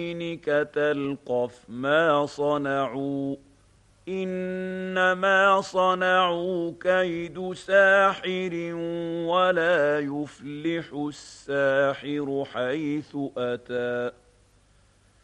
يمينك تلقف ما صنعوا إنما صنعوا كيد ساحر ولا يفلح الساحر حيث أتى